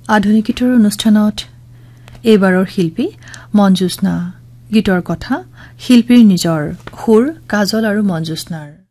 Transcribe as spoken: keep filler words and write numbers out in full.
আধুনিক গীতৰ অনুষ্ঠানত এইবাৰৰ শিল্পী মঞ্জুস্না গীতৰ কথা শিল্পীৰ নিজৰ সুৰ কাজল আৰু মঞ্জুস্নাৰ